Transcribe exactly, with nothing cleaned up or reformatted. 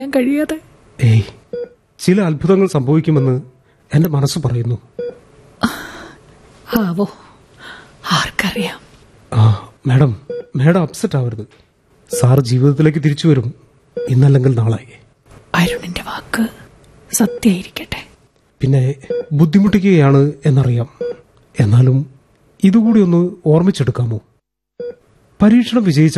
കഴിയാതെ. ഏയ്, ചില അത്ഭുതങ്ങൾ സംഭവിക്കുമെന്ന് എന്റെ മനസ്സ് പറയുന്നു. ആവോ, ആർക്കറിയാം. ആ മാഡം, മാഡം അപ്സെറ്റ് ആവരുത്. സാർ ജീവിതത്തിലേക്ക് തിരിച്ചു വരും, ഇന്നല്ലെങ്കിൽ നാളെ. അരുണിന്റെ വാക്ക് സത്യമായിരിക്കട്ടെ. പിന്നെ ബുദ്ധിമുട്ടിക്കുകയാണ് എന്നറിയാം. എന്നാലും ഇതുകൂടി ഒന്ന് ഓർമ്മിച്ചെടുക്കാമോ? പരീക്ഷണം വിജയിച്ച